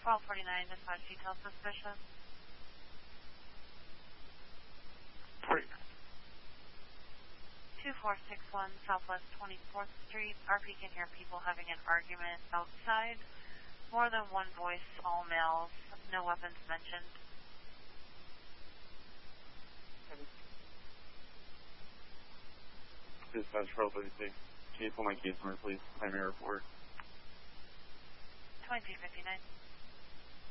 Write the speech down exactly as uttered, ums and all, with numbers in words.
twelve forty-nine, dispatch detail suspicious. forty-nine. two four six one Southwest twenty-fourth Street. R P can hear people having an argument outside. More than one voice, all males. No weapons mentioned. Dispatch twelve thirty-six. Can you pull my case number, please? Primary report. twenty-two fifty-nine.